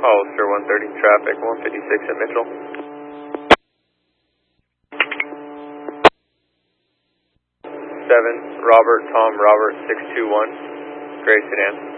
Hollister 130 traffic, 156 at Mitchell. 7, Robert, Tom, Robert, 621, gray sedan.